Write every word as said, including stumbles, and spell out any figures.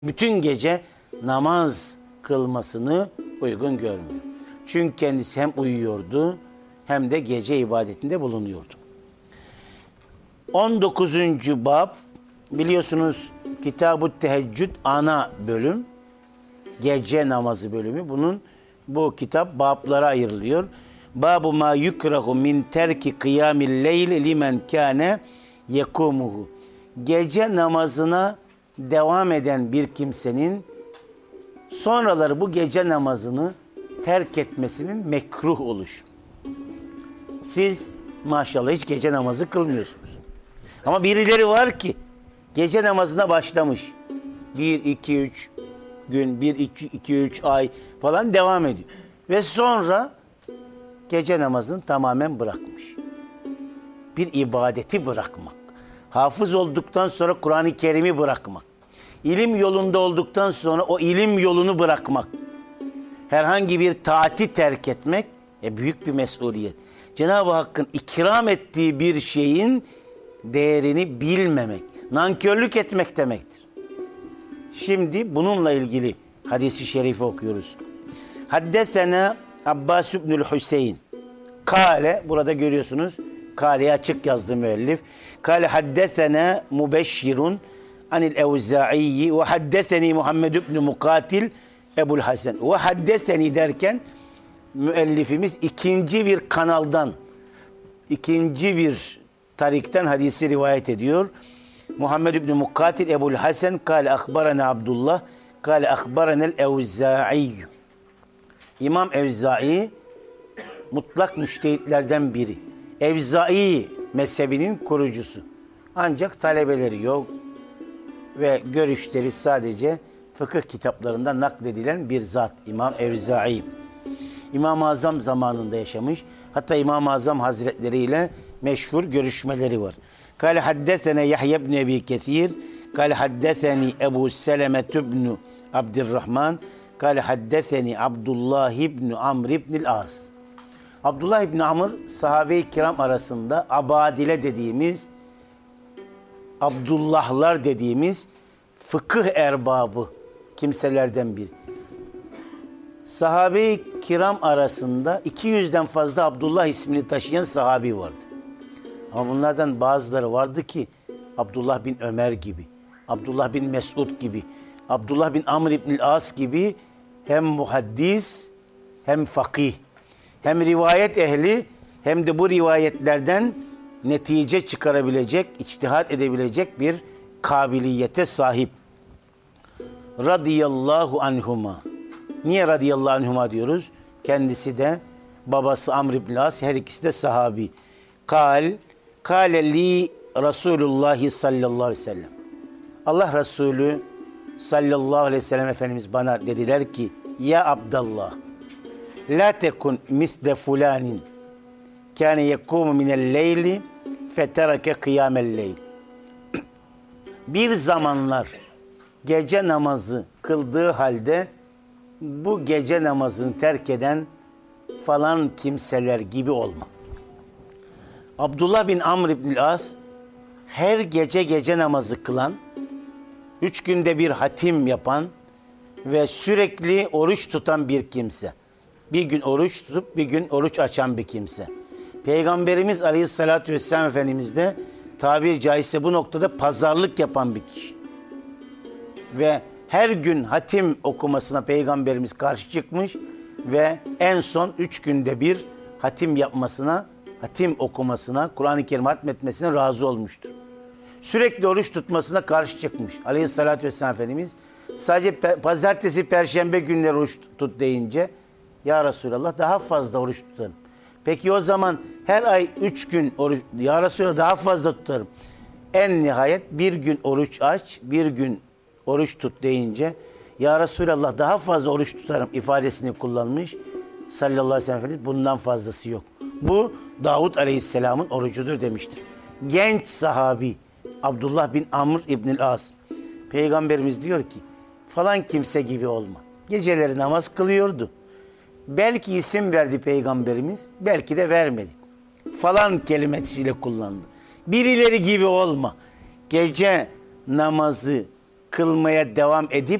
bütün gece namaz kılmasını uygun görmüyor. Çünkü kendisi hem uyuyordu hem de gece ibadetinde bulunuyordu. on dokuzuncu bab, biliyorsunuz Kitab-ı Teheccüd ana bölüm, gece namazı bölümü. Bunun bu kitap bablara ayrılıyor. Babu ma yukrahu min terki kıyamil leyl limen kâne yekumuhu. Gece namazına devam eden bir kimsenin sonraları bu gece namazını terk etmesinin mekruh oluşu. Siz maşallah hiç gece namazı kılmıyorsunuz. Ama birileri var ki gece namazına başlamış. Bir, iki, üç gün, bir, iki, iki, üç ay falan devam ediyor. Ve sonra gece namazını tamamen bırakmış. Bir ibadeti bırakmak. Hafız olduktan sonra Kur'an-ı Kerim'i bırakmak. İlim yolunda olduktan sonra o ilim yolunu bırakmak. Herhangi bir taati terk etmek e, büyük bir mesuliyet. Cenab-ı Hakk'ın ikram ettiği bir şeyin değerini bilmemek, nankörlük etmek demektir. Şimdi bununla ilgili hadis-i şerifi okuyoruz. Haddesena Abbas ibnül Hüseyin. Kale, burada görüyorsunuz. Kale'yi açık yazdı müellif. Kale haddesena Mubeşşirun anil Evza'iyyi ve haddeseni Muhammed ibn Mukatil Ebul Hasan. Ve haddeseni derken müellifimiz ikinci bir kanaldan, ikinci bir tarikten hadisi rivayet ediyor. Muhammed ibn Mukatil Ebul Hasan kâle akbarana Abdullah kâle akbaranel Evza'iyyu. İmam Evza'i mutlak müştehitlerden biri. Evza'i mezhebinin kurucusu. Ancak talebeleri yok ve görüşleri sadece fıkıh kitaplarında nakledilen bir zat. İmam Evza'i. İmam-ı Azam zamanında yaşamış. Hatta İmam-ı Azam Hazretleri ile meşhur görüşmeleri var. Kâle haddesene Yahya ibn Ebi Kethir. Kâle haddeseni Ebu Seleme ibn Abdurrahman. Kâle haddeseni Abdullah ibn Amr ibn As. Abdullah ibn Amr sahabe-i kiram arasında abadile dediğimiz, Abdullahlar dediğimiz fıkıh erbabı kimselerden biri. Sahabe-i kiram arasında iki yüzden fazla Abdullah ismini taşıyan sahabi vardı. Ama bunlardan bazıları vardı ki Abdullah bin Ömer gibi, Abdullah bin Mesud gibi, Abdullah bin Amr ibn As gibi hem muhaddis hem fakih, hem rivayet ehli hem de bu rivayetlerden netice çıkarabilecek, içtihat edebilecek bir kabiliyete sahip. Radiyallahu anhuma. Niye radiyallahu anhuma diyoruz? Kendisi de babası Amr ibn As, her ikisi de sahabi. Kal, kâle li Resulullah sallallahu aleyhi ve sellem. Allah Resulü sallallahu aleyhi ve sellem Efendimiz bana dediler ki, ya Abdallah, la tekun misle fulanin kâne yekûmu minel leyli fetereke kıyamel leyl. Bir zamanlar gece namazı kıldığı halde bu gece namazını terk eden falan kimseler gibi olma. Abdullah bin Amr ibn As her gece gece namazı kılan, üç günde bir hatim yapan ve sürekli oruç tutan bir kimse. Bir gün oruç tutup bir gün oruç açan bir kimse. Peygamberimiz Aleyhisselatü Vesselam Efendimiz de tabiri caizse bu noktada pazarlık yapan bir kişi. Ve her gün hatim okumasına Peygamberimiz karşı çıkmış ve en son üç günde bir hatim yapmasına, hatim okumasına, Kur'an-ı Kerim hatmetmesine razı olmuştur. Sürekli oruç tutmasına karşı çıkmış. Aleyhissalatü vesselam Efendimiz sadece pazartesi, perşembe günleri oruç tut deyince, ya Resulallah daha fazla oruç tutarım. Peki o zaman her ay üç gün oruç, ya Resulallah daha fazla tutarım. En nihayet bir gün oruç aç, bir gün oruç tut deyince, ya Resulallah daha fazla oruç tutarım ifadesini kullanmış. Sallallahu aleyhi ve sellem Efendimiz bundan fazlası yok. Bu Davud Aleyhisselam'ın orucudur demiştir. Genç sahabi Abdullah bin Amr İbnül As. Peygamberimiz diyor ki falan kimse gibi olma. Geceleri namaz kılıyordu. Belki isim verdi Peygamberimiz, belki de vermedi. Falan kelimesiyle kullandı. Birileri gibi olma. Gece namazı kılmaya devam edip